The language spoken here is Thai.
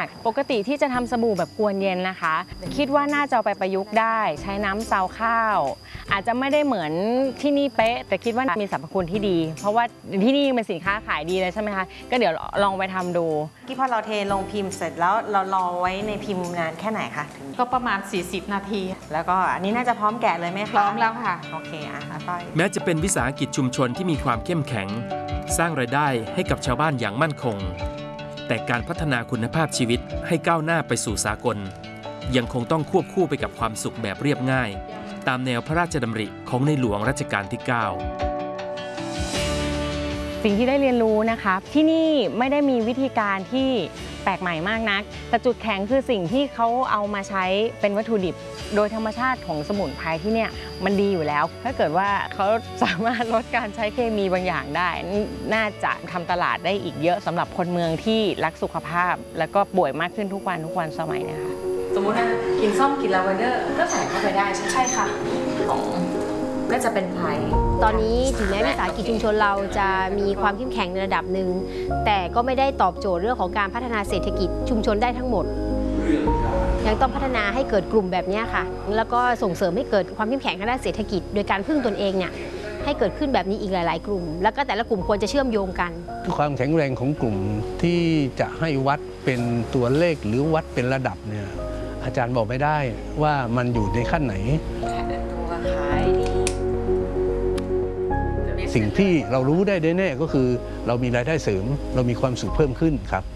ปกติที่จะทำสบู่แบบกวนเย็นนะคะคิดว่าน่าจะเอาไปประยุกต์ได้ใช้น้ำซาวข้าวอาจจะไม่ได้เหมือนที่นี่เป๊ะแต่คิดว่ามีสรรพคุณที่ดีเพราะว่าที่นี่เป็นสินค้าขายดีเลยใช่ไหมคะก็เดี๋ยวลองไปทำดูที่พอเราเทลงพิมพ์เสร็จแล้วเรารอไว้ในพิมพ์นานแค่ไหนคะก็ประมาณ40 นาทีแล้วก็อันนี้น่าจะพร้อมแกะเลยไหมคะพร้อมแล้วค่ะโอเคไปแม้จะเป็นวิสาหกิจชุมชนที่มีความเข้มแข็งสร้างรายได้ให้กับชาวบ้านอย่างมั่นคงแต่การพัฒนาคุณภาพชีวิตให้ก้าวหน้าไปสู่สากลยังคงต้องควบคู่ไปกับความสุขแบบเรียบง่ายตามแนวพระราชดำริของในหลวงรัชกาลที่ 9 สิ่งที่ได้เรียนรู้นะคะที่นี่ไม่ได้มีวิธีการที่แปลกใหม่มากนักแต่จุดแข็งคือสิ่งที่เขาเอามาใช้เป็นวัตถุดิบโดยธรรมชาติของสมุนไพรที่เนี่ยมันดีอยู่แล้วถ้าเกิดว่าเขาสามารถลดการใช้เคมีบางอย่างได้น่าจะทำตลาดได้อีกเยอะสำหรับคนเมืองที่รักสุขภาพแล้วก็ป่วยมากขึ้นทุกวันสมัยนี้ค่ะสมมติว่ากินส้มกินลาเวนเดอร์ก็ใส่เข้าไปได้ใช่ค่ะของก็จะเป็นไพรตอนนี้ถึงแม้วิสาหกิจชุมชนเราจะมีความเข้มแข็งในระดับหนึ่งแต่ก็ไม่ได้ตอบโจทย์เรื่องของการพัฒนาเศรษฐกิจชุมชนได้ทั้งหมดยังต้องพัฒนาให้เกิดกลุ่มแบบนี้ค่ะแล้วก็ส่งเสริมให้เกิดความเข้มแข็งทางด้านเศรษฐกิจโดยการพึ่งตนเองเนี่ยให้เกิดขึ้นแบบนี้อีกหลายๆกลุ่มแล้วก็แต่ละกลุ่มควรจะเชื่อมโยงกันความแข็งแรงของกลุ่มที่จะให้วัดเป็นตัวเลขหรือวัดเป็นระดับเนี่ยอาจารย์บอกไม่ได้ว่ามันอยู่ในขั้นไหนสิ่งที่เรารู้ได้แน่ๆก็คือเรามีรายได้เสริมเรามีความสุขเพิ่มขึ้นครับ